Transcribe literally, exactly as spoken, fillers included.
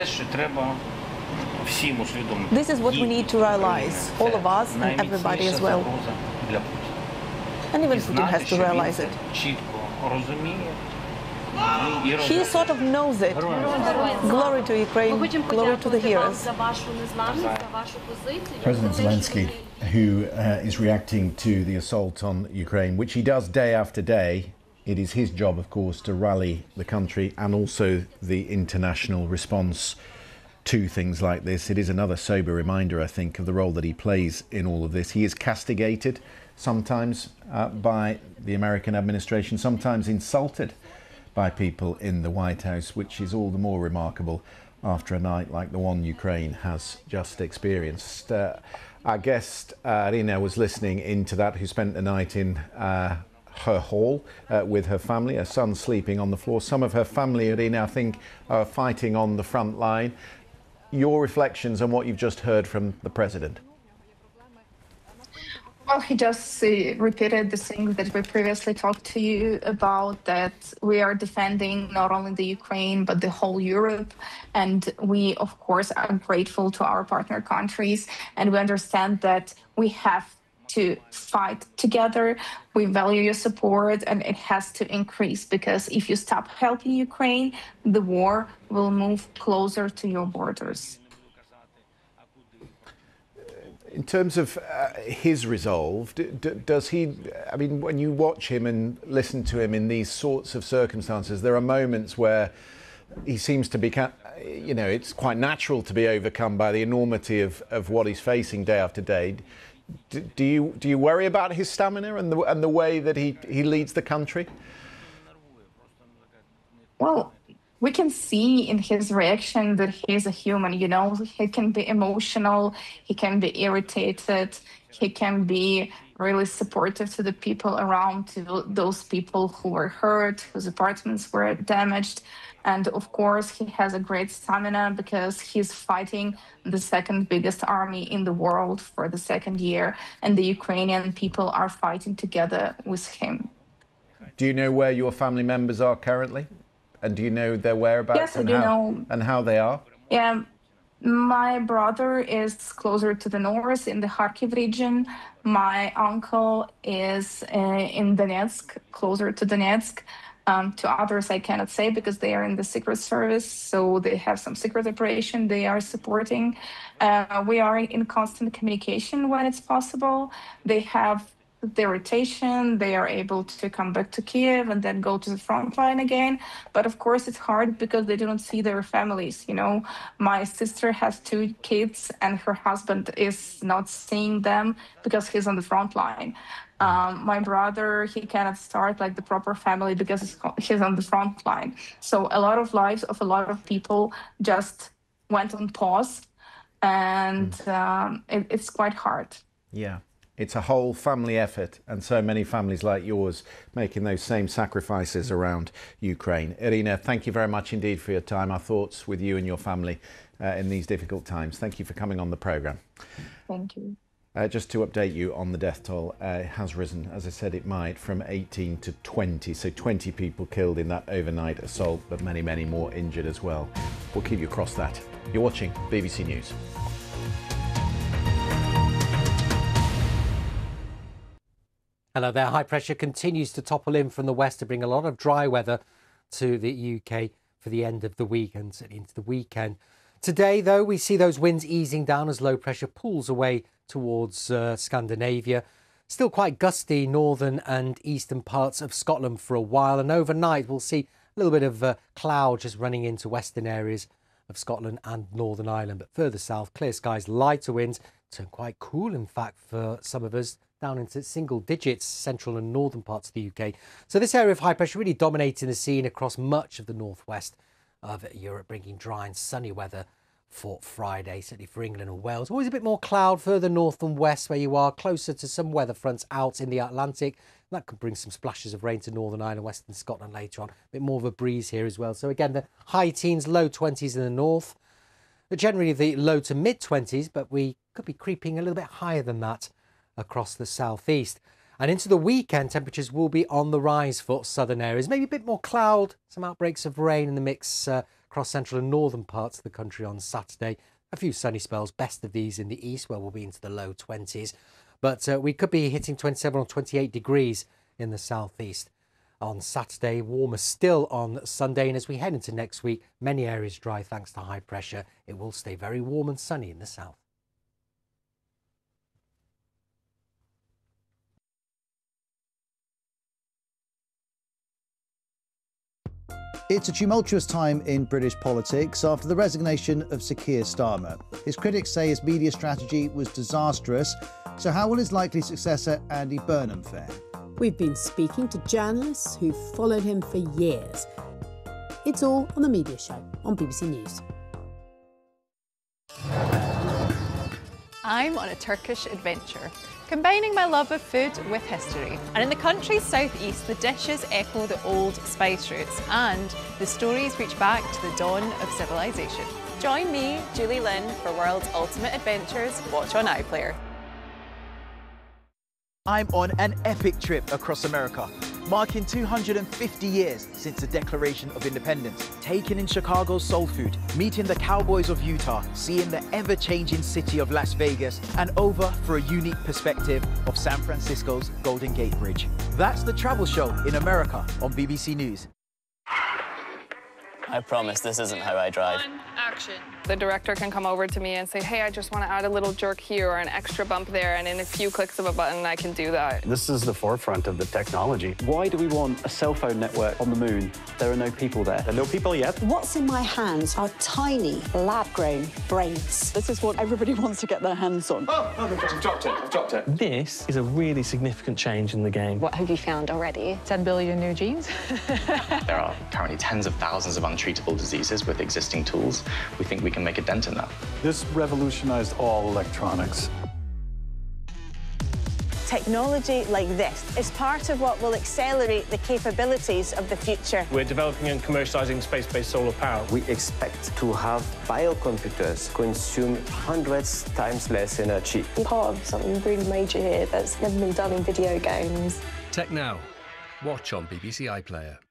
This is what we need to realize, all of us and everybody as well. And even Putin has to realize it. He sort of knows it. Glory to Ukraine, glory to the heroes. President Zelensky, who uh, is reacting to the assault on Ukraine, which he does day after day. It is his job, of course, to rally the country and also the international response to things like this. It is another sober reminder, I think, of the role that he plays in all of this. He is castigated sometimes uh, by the American administration, sometimes insulted by people in the White House, which is all the more remarkable after a night like the one Ukraine has just experienced. Uh, our guest, uh, Irina, was listening into that, who spent the night in uh, her hall uh, with her family, her son sleeping on the floor. Some of her family, Irina, I think, are fighting on the front line. Your reflections on what you've just heard from the president? Well, he just uh, repeated the things that we previously talked to you about, that we are defending not only the Ukraine, but the whole Europe. And we, of course, are grateful to our partner countries. And we understand that we have to fight together. We value your support, and it has to increase, because if you stop helping Ukraine, the war will move closer to your borders. In terms of uh, his resolve, d d does he, I mean, when you watch him and listen to him in these sorts of circumstances, there are moments where he seems to be, you know, it's quite natural to be overcome by the enormity of, of what he's facing day after day. D do you do you worry about his stamina and the and the way that he he leads the country? Well, we can see in his reaction that he's a human. You know, he can be emotional, he can be irritated, he can be really supportive to the people around, to those people who were hurt, whose apartments were damaged. And of course, he has a great stamina, because he's fighting the second biggest army in the world for the second year, and the Ukrainian people are fighting together with him. Do you know where your family members are currently? And do you know their whereabouts? Yes, and I do how, know. And how they are? Yeah, my brother is closer to the north in the Kharkiv region. My uncle is uh, in Donetsk, closer to Donetsk. Um, to others, I cannot say, because they are in the Secret Service, so they have some secret operation they are supporting. Uh, we are in constant communication when it's possible. They have their rotation, they are able to come back to Kiev and then go to the front line again. But of course, it's hard because they don't see their families. You know, my sister has two kids and her husband is not seeing them because he's on the front line. Um, my brother, he cannot start like the proper family because he's on the front line. So a lot of lives of a lot of people just went on pause, and um, it, it's quite hard. Yeah. It's a whole family effort, and so many families like yours making those same sacrifices around Ukraine. Irina, thank you very much indeed for your time. Our thoughts with you and your family uh, in these difficult times. Thank you for coming on the programme. Thank you. Uh, just to update you on the death toll, uh, it has risen, as I said it might, from eighteen to twenty. So twenty people killed in that overnight assault, but many, many more injured as well. We'll keep you across that. You're watching B B C News. Hello there. High pressure continues to topple in from the west to bring a lot of dry weather to the U K for the end of the week and certainly into the weekend. Today, though, we see those winds easing down as low pressure pulls away towards uh, Scandinavia. Still quite gusty northern and eastern parts of Scotland for a while. And overnight, we'll see a little bit of uh, cloud just running into western areas of Scotland and Northern Ireland. But further south, clear skies, lighter winds, turn quite cool, in fact, for some of us, down into single digits, central and northern parts of the U K. So this area of high pressure really dominating the scene across much of the northwest of Europe, bringing dry and sunny weather for Friday, certainly for England and Wales. Always a bit more cloud further north and west where you are, closer to some weather fronts out in the Atlantic. That could bring some splashes of rain to Northern Ireland, Western Scotland later on. A bit more of a breeze here as well. So again, the high teens, low twenties in the north. But generally the low to mid twenties, but we could be creeping a little bit higher than that across the southeast. And into the weekend, temperatures will be on the rise for southern areas. Maybe a bit more cloud, some outbreaks of rain in the mix uh, across central and northern parts of the country on Saturday. A few sunny spells, best of these in the east, where we'll be into the low twenties. But uh, we could be hitting twenty-seven or twenty-eight degrees in the southeast on Saturday. Warmer still on Sunday. And as we head into next week, many areas dry thanks to high pressure. It will stay very warm and sunny in the south. It's a tumultuous time in British politics after the resignation of Sir Keir Starmer. His critics say his media strategy was disastrous. So how will his likely successor, Andy Burnham, fare? We've been speaking to journalists who've followed him for years. It's all on The Media Show on B B C News. I'm on a Turkish adventure, combining my love of food with history. And in the country's southeast, the dishes echo the old spice routes and the stories reach back to the dawn of civilization. Join me, Julie Lynn, for World's Ultimate Adventures. Watch on iPlayer. I'm on an epic trip across America, marking two hundred fifty years since the Declaration of Independence. Taking in Chicago's soul food, meeting the cowboys of Utah, seeing the ever-changing city of Las Vegas, and over for a unique perspective of San Francisco's Golden Gate Bridge. That's the travel show in America on B B C News. I promise this isn't how I drive. One, action. The director can come over to me and say, hey, I just want to add a little jerk here or an extra bump there, and in a few clicks of a button, I can do that. This is the forefront of the technology. Why do we want a cell phone network on the moon? There are no people there. There are no people yet. What's in my hands are tiny, lab-grown brains. This is what everybody wants to get their hands on. Oh, oh my God, I've dropped it, I've dropped it. This is a really significant change in the game. What have you found already? ten billion new genes. There are currently tens of thousands of untreatable diseases with existing tools. We think we can make a dent in that. This revolutionized all electronics. Technology like this is part of what will accelerate the capabilities of the future. We're developing and commercializing space-based solar power. We expect to have biocomputers consume hundreds times less energy. We're part of something really major here that's never been done in video games. Tech Now. Watch on B B C iPlayer.